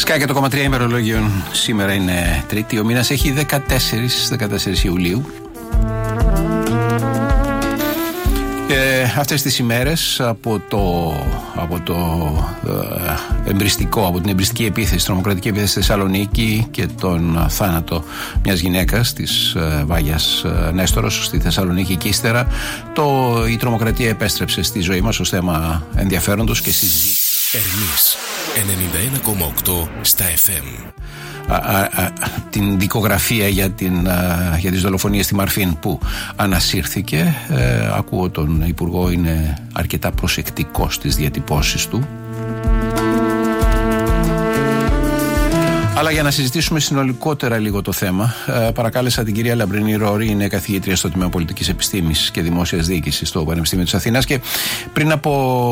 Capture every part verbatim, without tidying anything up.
Σκάει και το κόμμα τρία ημερολόγιο. Σήμερα είναι Τρίτη. Ο μήνας έχει δεκατέσσερις Ιουλίου. Και αυτές τις ημέρες από το, από το ε, εμπριστικό, από την εμπριστική επίθεση, τρομοκρατική επίθεση στη Θεσσαλονίκη και τον θάνατο μιας γυναίκας της ε, Βάγιας ε, Νέστορος στη Θεσσαλονίκη και ύστερα το, η τρομοκρατία επέστρεψε στη ζωή μας ως θέμα ενδιαφέροντος και συζήτηση. Ερμής ενενήντα ένα κόμμα οκτώ στα εφ εμ. Α, α, α, την δικογραφία για, την, α, για τις δολοφονίες στη Μαρφίν που ανασύρθηκε. Ε, ακούω τον Υπουργό είναι αρκετά προσεκτικός στις διατυπώσεις του. Αλλά για να συζητήσουμε συνολικότερα λίγο το θέμα, ε, παρακάλεσα την κυρία Λαμπρινή Ρόρη, είναι καθηγήτρια στο Τμήμα Πολιτικής Επιστήμης και Δημόσιας Διοίκησης στο Πανεπιστήμιο της Αθήνας και πριν από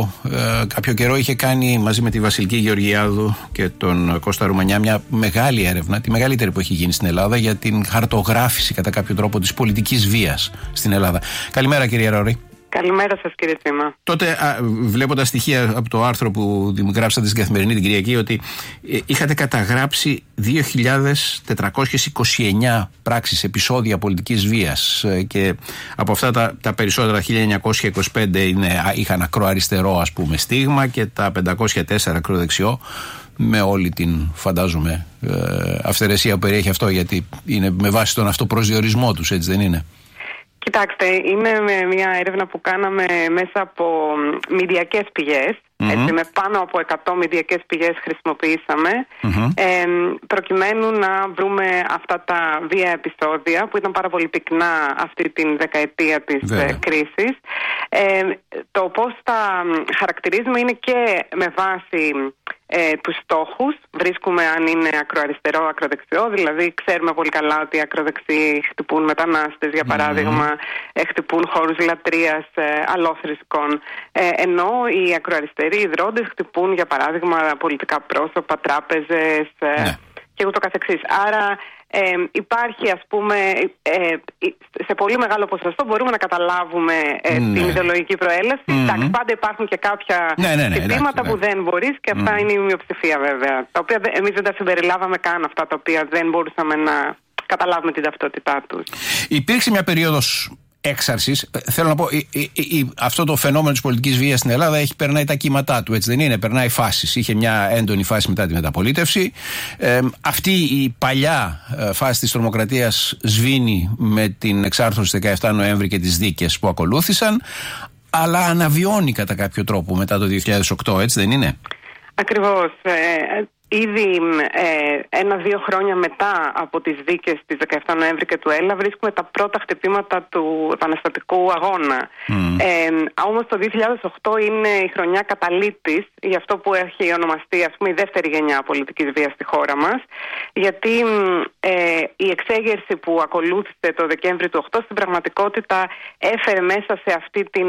ε, κάποιο καιρό είχε κάνει μαζί με τη Βασιλική Γεωργιάδου και τον Κώστα Ρουμανιά μια μεγάλη έρευνα, τη μεγαλύτερη που έχει γίνει στην Ελλάδα, για την χαρτογράφηση κατά κάποιο τρόπο της πολιτικής βίας στην Ελλάδα. Καλημέρα κυρία Ρόρη. Καλημέρα σας κύριε Τσίμα. Τότε α, βλέποντας στοιχεία από το άρθρο που γράψατε στην Καθημερινή την Κυριακή ότι ε, είχατε καταγράψει δύο χιλιάδες τετρακόσιες είκοσι εννιά πράξεις, επεισόδια πολιτικής βίας ε, και από αυτά τα, τα περισσότερα χίλια εννιακόσια είκοσι πέντε είναι, είχαν ακροαριστερό ας πούμε στίγμα και τα πεντακόσια τέσσερα ακροδεξιό, με όλη την φαντάζομαι ε, αυθαιρεσία που περιέχει αυτό, γιατί είναι με βάση τον αυτοπροσδιορισμό τους, έτσι δεν είναι? Κοιτάξτε, είναι μια έρευνα που κάναμε μέσα από μηντιακές πηγές, mm-hmm. έτσι, με πάνω από εκατό μηντιακές πηγές χρησιμοποιήσαμε, mm-hmm. ε, προκειμένου να βρούμε αυτά τα βία επεισόδια που ήταν πάρα πολύ πυκνά αυτή την δεκαετία της ε, κρίσης. Ε, το πώς τα χαρακτηρίζουμε είναι και με βάση ε, τους στόχους. Βρίσκουμε αν είναι ακροαριστερό, ακροδεξιό, δηλαδή ξέρουμε πολύ καλά ότι οι ακροδεξιοί χτυπούν μετανάστες, για παράδειγμα, mm-hmm. ε, χτυπούν χώρους λατρείας ε, αλλόθρησκων, ε, ενώ οι ακροαριστεροί ιδρώντες χτυπούν, για παράδειγμα, πολιτικά πρόσωπα, τράπεζες ε, yeah. και ούτω καθεξής. Άρα Ε, υπάρχει, ας πούμε, ε, σε πολύ μεγάλο ποσοστό μπορούμε να καταλάβουμε ε, ναι. την ιδεολογική προέλαση. Mm-hmm. Εντάξει, πάντα υπάρχουν και κάποια ναι, ναι, ναι, ζητήματα ναι, ναι. που δεν μπορείς και αυτά mm. είναι η μειοψηφία βέβαια. Τα οποία εμείς δεν τα συμπεριλάβαμε καν, αυτά τα οποία δεν μπορούσαμε να καταλάβουμε την ταυτότητά τους. Υπήρξε μια περίοδος έξαρσης. Θέλω να πω, η, η, η, αυτό το φαινόμενο της πολιτικής βίας στην Ελλάδα έχει περνάει τα κύματά του, έτσι δεν είναι? Περνάει φάσεις. Είχε μια έντονη φάση μετά τη μεταπολίτευση. Ε, αυτή η παλιά ε, φάση της τρομοκρατίας σβήνει με την εξάρθρωση δεκαεφτά Νοέμβρη και τις δίκες που ακολούθησαν, αλλά αναβιώνει κατά κάποιο τρόπο μετά το δύο χιλιάδες οκτώ, έτσι δεν είναι? Ακριβώς. Ε, Ήδη ε, ένα-δύο χρόνια μετά από τις δίκες της δεκαεφτά Νοέμβρη και του Έλα βρίσκουμε τα πρώτα χτυπήματα του επαναστατικού αγώνα. Mm. Ε, όμως το δύο χιλιάδες οκτώ είναι η χρονιά καταλήτης για αυτό που έχει ονομαστεί, ας πούμε, η δεύτερη γενιά πολιτικής βίας στη χώρα μας, γιατί ε, η εξέγερση που ακολούθησε το Δεκέμβρη του οκτώ στην πραγματικότητα έφερε μέσα σε αυτή την,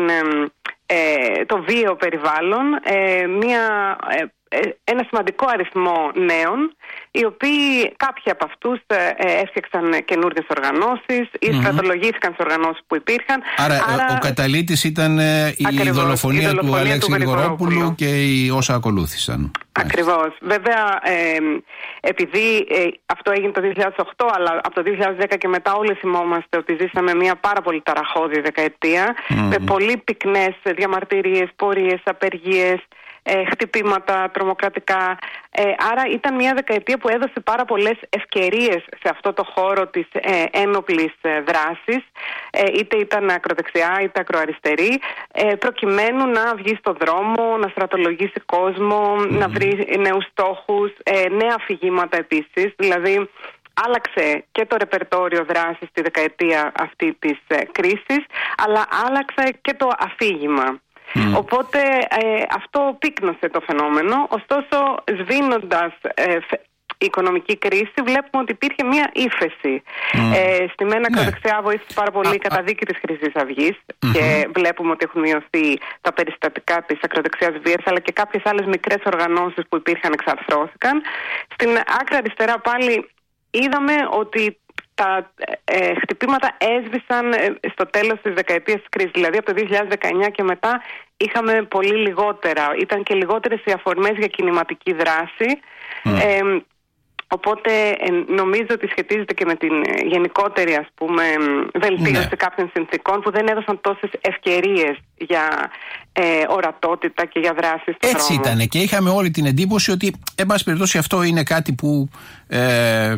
ε, το βίαιο περιβάλλον ε, μια... Ε, ένα σημαντικό αριθμό νέων, οι οποίοι κάποιοι από αυτούς ε, έφτιαξαν καινούργιες οργανώσεις ή mm-hmm. στρατολογήθηκαν στις οργανώσεις που υπήρχαν. Άρα, Άρα ο καταλήτης ήταν ε, η, ακριβώς, δολοφονία η δολοφονία του Αλέξη Γρηγορόπουλου και οι όσα ακολούθησαν. Ακριβώς. Βέβαια, ε, επειδή ε, αυτό έγινε το δύο χιλιάδες οκτώ, αλλά από το δύο χιλιάδες δέκα και μετά όλοι θυμόμαστε ότι ζήσαμε μια πάρα πολύ ταραχώδη δεκαετία, mm-hmm. με πολύ πυκνές διαμαρτυρίες, πορείες, απεργίες, Ε, χτυπήματα τρομοκρατικά. Ε, άρα ήταν μια δεκαετία που έδωσε πάρα πολλές ευκαιρίες σε αυτό το χώρο της ε, ένοπλης ε, δράσης, ε, είτε ήταν ακροδεξιά είτε ακροαριστερή, ε, προκειμένου να βγει στο δρόμο, να στρατολογήσει κόσμο, mm-hmm. να βρει νέους στόχους, ε, νέα αφηγήματα επίσης. Δηλαδή άλλαξε και το ρεπερτόριο δράσης στη δεκαετία αυτή της ε, κρίσης, αλλά άλλαξε και το αφήγημα. Mm. Οπότε ε, αυτό πύκνωσε το φαινόμενο. Ωστόσο, σβήνοντας ε, η οικονομική κρίση, βλέπουμε ότι υπήρχε μια ύφεση. Mm. Ε, στη μένα ακροδεξιά ναι. βοήθησε πάρα πολύ η καταδίκη της Χρυσής Αυγής mm-hmm. και βλέπουμε ότι έχουν μειωθεί τα περιστατικά της ακροδεξιάς βίας, αλλά και κάποιες άλλες μικρές οργανώσεις που υπήρχαν εξαρθρώθηκαν. Στην άκρα αριστερά πάλι είδαμε ότι τα ε, χτυπήματα έσβησαν ε, στο τέλος της δεκαετίας της κρίσης. Δηλαδή από το δύο χιλιάδες δεκαεννιά και μετά είχαμε πολύ λιγότερα, ήταν και λιγότερες οι αφορμές για κινηματική δράση. Mm. Ε, Οπότε ε, νομίζω ότι σχετίζεται και με την γενικότερη, ας πούμε, βελτίωση ναι. κάποιων συνθήκων που δεν έδωσαν τόσες ευκαιρίες για ε, ορατότητα και για δράση στον δρόμο. Έτσι ήταν και είχαμε όλη την εντύπωση ότι, εν πάση περιπτώσει, αυτό είναι κάτι που ε,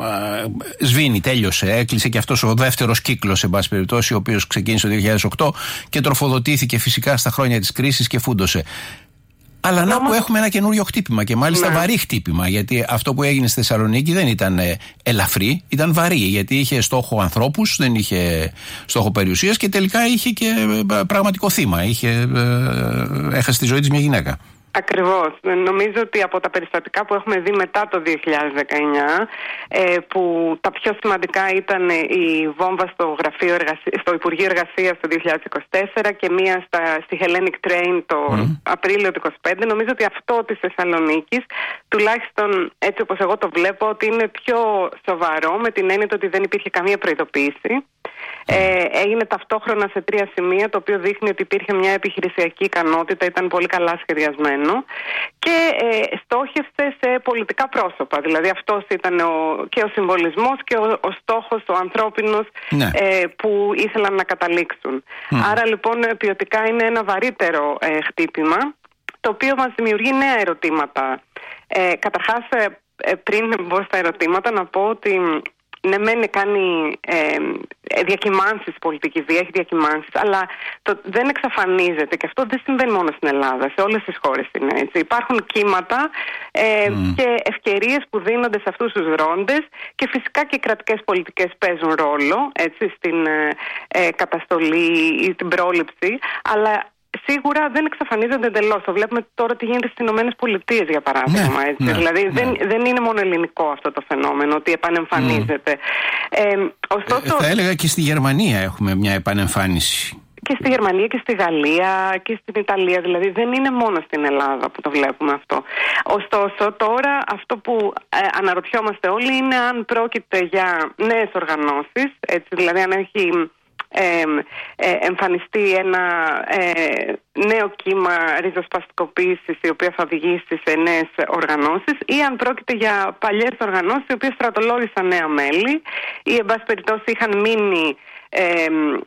σβήνει, τέλειωσε. Έκλεισε και αυτός ο δεύτερος κύκλος, εν πάση περιπτώσει, ο οποίος ξεκίνησε το δύο χιλιάδες οκτώ και τροφοδοτήθηκε φυσικά στα χρόνια της κρίσης και φούντωσε. Αλλά να που έχουμε ένα καινούριο χτύπημα και μάλιστα ναι. βαρύ χτύπημα, γιατί αυτό που έγινε στη Θεσσαλονίκη δεν ήταν ελαφρύ, ήταν βαρύ, γιατί είχε στόχο ανθρώπους, δεν είχε στόχο περιουσίας και τελικά είχε και πραγματικό θύμα, είχε, έχασε τη ζωή της μια γυναίκα. Ακριβώς. Νομίζω ότι από τα περιστατικά που έχουμε δει μετά το δύο χιλιάδες δεκαεννιά, ε, που τα πιο σημαντικά ήταν η βόμβα στο, γραφείο εργασία, στο Υπουργείο Εργασίας το δύο χιλιάδες είκοσι τέσσερα και μία στα, στη Hellenic Train το mm. Απρίλιο του είκοσι πέντε, νομίζω ότι αυτό της Θεσσαλονίκης, τουλάχιστον έτσι όπως εγώ το βλέπω, ότι είναι πιο σοβαρό, με την έννοια ότι δεν υπήρχε καμία προειδοποίηση. Ε, έγινε ταυτόχρονα σε τρία σημεία, το οποίο δείχνει ότι υπήρχε μια επιχειρησιακή ικανότητα, ήταν πολύ καλά σχεδιασμένο και ε, στόχευσε σε πολιτικά πρόσωπα. Δηλαδή αυτός ήταν ο, και ο συμβολισμός και ο, ο στόχος, ο ανθρώπινος ναι. ε, που ήθελαν να καταλήξουν. Mm. Άρα λοιπόν ποιοτικά είναι ένα βαρύτερο ε, χτύπημα, το οποίο μας δημιουργεί νέα ερωτήματα. Ε, καταρχάς, ε, πριν μπω στα ερωτήματα, να πω ότι ναι, μεν κάνει ε, διακυμάνσεις πολιτική βία, έχει διακυμάνσεις, αλλά το δεν εξαφανίζεται και αυτό δεν συμβαίνει μόνο στην Ελλάδα, σε όλες τις χώρες είναι έτσι. Υπάρχουν κύματα ε, mm. και ευκαιρίες που δίνονται σε αυτούς τους δρόντες και φυσικά και οι κρατικές πολιτικές παίζουν ρόλο έτσι, στην ε, καταστολή ή την πρόληψη, αλλά σίγουρα δεν εξαφανίζονται εντελώς. Το βλέπουμε τώρα τι γίνεται στις Ηνωμένες Πολιτείες, για παράδειγμα. Ναι, ναι, δηλαδή ναι. Δεν, δεν είναι μόνο ελληνικό αυτό το φαινόμενο, ότι επανεμφανίζεται. Mm. Ε, ωστόσο, ε, θα έλεγα και στη Γερμανία έχουμε μια επανεμφάνιση. Και στη Γερμανία και στη Γαλλία και στην Ιταλία. Δηλαδή δεν είναι μόνο στην Ελλάδα που το βλέπουμε αυτό. Ωστόσο τώρα αυτό που ε, αναρωτιόμαστε όλοι είναι αν πρόκειται για νέες οργανώσεις. Έτσι, δηλαδή αν έχει Ε, ε, εμφανιστεί ένα ε, νέο κύμα ριζοσπαστικοποίησης η οποία θα οδηγήσει σε νέες οργανώσεις ή αν πρόκειται για παλιές οργανώσεις οι οποίες στρατολόγησαν νέα μέλη ή εν πάση περιπτώσει είχαν μείνει ε,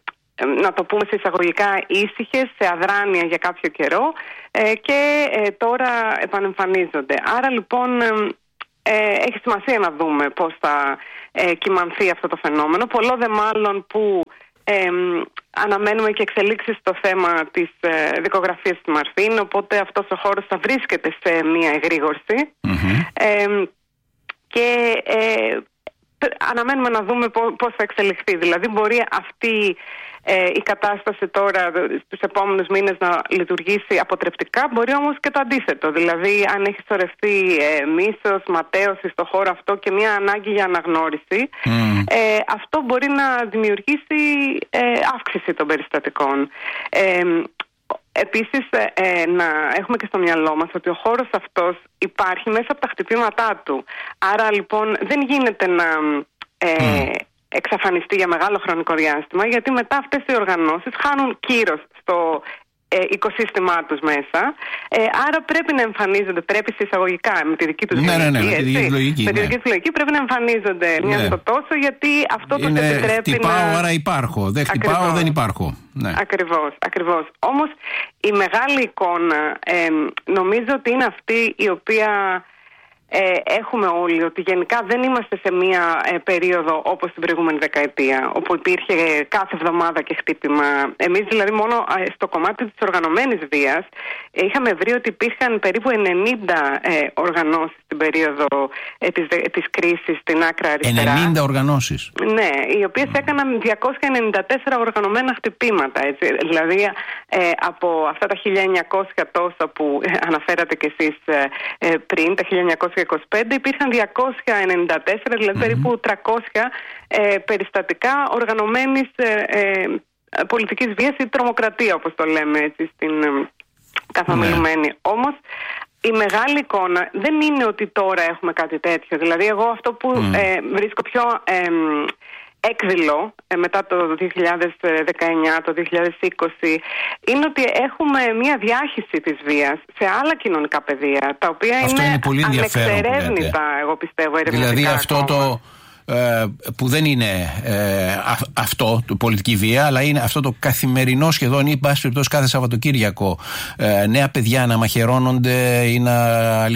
να το πούμε σε εισαγωγικά ήσυχες, σε αδράνεια για κάποιο καιρό ε, και ε, τώρα επανεμφανίζονται. Άρα λοιπόν ε, έχει σημασία να δούμε πώς θα ε, κυμανθεί αυτό το φαινόμενο, πολλό δε μάλλον που Ε, αναμένουμε και εξελίξεις στο θέμα της ε, δικογραφίας της Μαρφίν, οπότε αυτός ο χώρος θα βρίσκεται σε μια εγρήγορση mm-hmm. ε, και ε, αναμένουμε να δούμε πώς θα εξελιχθεί. Δηλαδή μπορεί αυτή ε, η κατάσταση τώρα στους επόμενους μήνες να λειτουργήσει αποτρεπτικά, μπορεί όμως και το αντίθετο. Δηλαδή αν έχει σωρευτεί ε, μίσος, ματέωση στο χώρο αυτό και μια ανάγκη για αναγνώριση, mm. ε, αυτό μπορεί να δημιουργήσει ε, αύξηση των περιστατικών. Ε, Επίσης ε, να έχουμε και στο μυαλό μας ότι ο χώρος αυτός υπάρχει μέσα από τα χτυπήματά του. Άρα λοιπόν δεν γίνεται να ε, mm. εξαφανιστεί για μεγάλο χρονικό διάστημα, γιατί μετά αυτές οι οργανώσεις χάνουν κύρος στο ε, οικοσύστημά τους μέσα. Ε, άρα πρέπει να εμφανίζονται, πρέπει συσσαγωγικά με τη δική τους ναι, λογική. Ναι, ναι, με τη δική λογική, με τη ναι. δική τους λογική πρέπει να εμφανίζονται ναι. μια στο τόσο, γιατί αυτό τους επιτρέπει χτυπάω, να... άρα υπάρχω. Δεν χτυπάω, ακριβώς, δεν υπάρχω. Ναι. Ακριβώς, ακριβώς. Όμως η μεγάλη εικόνα ε, νομίζω ότι είναι αυτή η οποία ε, έχουμε όλοι, ότι γενικά δεν είμαστε σε μία ε, περίοδο όπως την προηγούμενη δεκαετία, όπου υπήρχε κάθε εβδομάδα και χτύπημα. Εμείς δηλαδή μόνο ε, στο κομμάτι της οργανωμένης βίας ε, είχαμε βρει ότι υπήρχαν περίπου ενενήντα ε, οργανώσεις στην περίοδο ε, της, της κρίσης στην άκρα αριστερά. ενενήντα οργανώσεις. Ναι, οι οποίες έκαναν διακόσια ενενήντα τέσσερα οργανωμένα χτυπήματα. Έτσι. Δηλαδή ε, από αυτά τα χίλια εννιακόσια τόσα που ε, αναφέρατε κι εσείς ε, πριν, τα χίλια εννιακόσια είκοσι πέντε, υπήρχαν διακόσια ενενήντα τέσσερα, δηλαδή mm-hmm. περίπου τριακόσια ε, περιστατικά οργανωμένης ε, ε, πολιτικής βίας ή τρομοκρατία, όπως το λέμε έτσι στην ε, καθομιλουμένη. Mm-hmm. Όμως η μεγάλη εικόνα δεν είναι ότι τώρα έχουμε κάτι τέτοιο. Δηλαδή εγώ αυτό που mm. ε, βρίσκω πιο ε, έκδηλο μετά το δύο χιλιάδες δεκαεννιά, το δύο χιλιάδες είκοσι, είναι ότι έχουμε μια διάχυση της βίας σε άλλα κοινωνικά πεδία, τα οποία αυτό είναι, είναι ανεξερεύνητα, εγώ πιστεύω, ερευνητικά. Δηλαδή αυτό ακόμα. το ε, που δεν είναι ε, α, αυτό, το πολιτική βία, αλλά είναι αυτό το καθημερινό σχεδόν, ή πάση περιπτώσει κάθε Σαββατοκύριακο, ε, νέα παιδιά να μαχαιρώνονται ή να,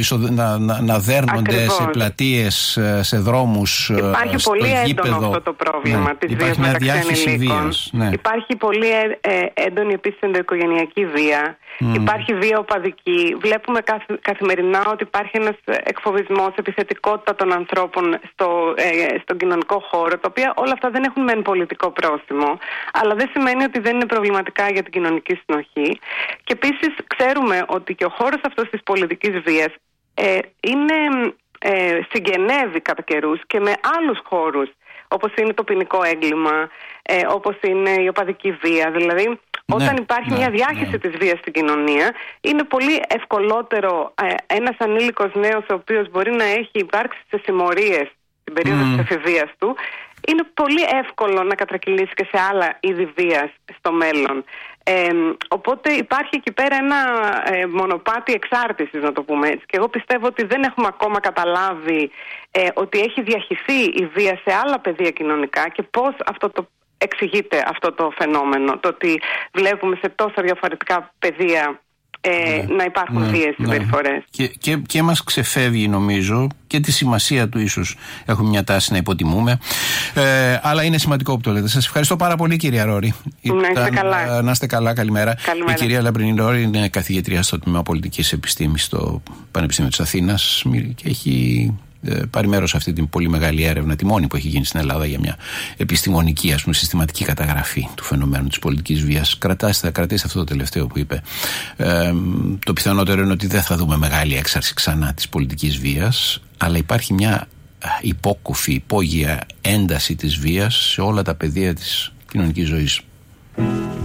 να, να, να δέρνονται Ακριβώς. σε πλατείες, σε δρόμους. Υπάρχει στο πολύ γήπεδο. έντονο αυτό το πρόβλημα, ναι, της βίας μεταξύ ανηλίκων. Ναι. Υπάρχει πολύ ε, έντονη επίσης ενδοοικογενειακή βία. Mm. Υπάρχει βία οπαδική. Βλέπουμε καθ, καθημερινά ότι υπάρχει ένας εκφοβισμός, επιθετικότητα των ανθρώπων στο, ε, στον κοινωνικό χώρο, τα οποία όλα αυτά δεν έχουν μεν πολιτικό πρόσημο, αλλά δεν σημαίνει ότι δεν είναι προβληματικά για την κοινωνική συνοχή. Και επίσης ξέρουμε ότι και ο χώρος αυτός της πολιτικής βίας ε, είναι, ε, συγγενεύει κατά καιρούς και με άλλους χώρους, όπως είναι το ποινικό έγκλημα, ε, όπως είναι η οπαδική βία. Δηλαδή, όταν ναι, υπάρχει ναι, μια διάχυση ναι. της βίας στην κοινωνία, είναι πολύ ευκολότερο ε, ένας ανήλικος νέος, ο οποίος μπορεί να έχει υπάρξει σε συμμορίες στην περίοδο mm. της εφηβείας του, είναι πολύ εύκολο να κατρακυλήσει και σε άλλα είδη βίας στο μέλλον. Ε, οπότε υπάρχει εκεί πέρα ένα ε, μονοπάτι εξάρτησης, να το πούμε έτσι. Και εγώ πιστεύω ότι δεν έχουμε ακόμα καταλάβει ε, ότι έχει διαχυθεί η βία σε άλλα πεδία κοινωνικά και πώς αυτό το εξηγείται αυτό το φαινόμενο, το ότι βλέπουμε σε τόσα διαφορετικά πεδία ε, ναι, να υπάρχουν ναι, βίες συμπεριφορές. Ναι. Και, και, και μας ξεφεύγει, νομίζω, και τη σημασία του ίσως έχουμε μια τάση να υποτιμούμε. Ε, αλλά είναι σημαντικό που το λέτε. Σας ευχαριστώ πάρα πολύ, κυρία Ρόρη. Να είστε καλά. Να είστε καλά, καλημέρα. καλημέρα. Η κυρία Λαμπρινή Ρόρη είναι καθηγήτρια στο Τμήμα Πολιτικής Επιστήμης στο Πανεπιστήμιο της Αθήνας και έχει πάρει μέρος σε αυτή την πολύ μεγάλη έρευνα, τη μόνη που έχει γίνει στην Ελλάδα για μια επιστημονική, ας πούμε, συστηματική καταγραφή του φαινομένου της πολιτικής βίας. Κρατάστε, κρατήστε αυτό το τελευταίο που είπε. Ε, το πιθανότερο είναι ότι δεν θα δούμε μεγάλη έξαρση ξανά της πολιτικής βίας, αλλά υπάρχει μια υπόκοφη, υπόγεια ένταση της βίας σε όλα τα πεδία της κοινωνικής ζωής.